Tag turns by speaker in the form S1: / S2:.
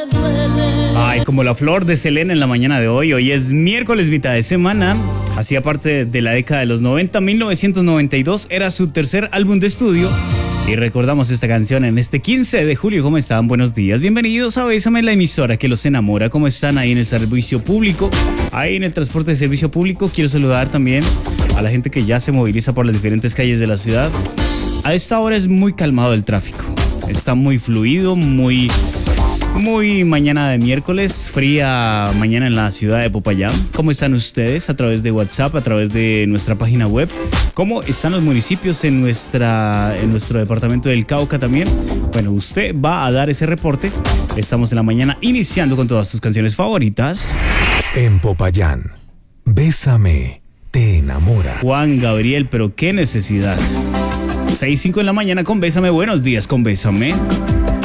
S1: Ay, como la flor de Selena en la mañana de hoy. Hoy es miércoles, mitad de semana. Hacía parte de la década de los 90. 1992 era su tercer álbum de estudio. Y recordamos esta canción en este 15 de julio. ¿Cómo están? Buenos días. Bienvenidos a Bésame, la emisora que los enamora. ¿Cómo están ahí en el servicio público? Ahí en el transporte de servicio público. Quiero saludar también a la gente que ya se moviliza por las diferentes calles de la ciudad. A esta hora es muy calmado el tráfico. Está muy fluido, muy mañana de miércoles, fría mañana en la ciudad de Popayán. ¿Cómo están ustedes? A través de WhatsApp, a través de nuestra página web. ¿Cómo están los municipios en nuestro departamento del Cauca también? Bueno, usted va a dar ese reporte. Estamos en la mañana iniciando con todas sus canciones favoritas.
S2: En Popayán, Bésame, te enamora.
S1: Juan Gabriel, pero qué necesidad. 6:05 en la mañana con Bésame. Buenos días con Bésame.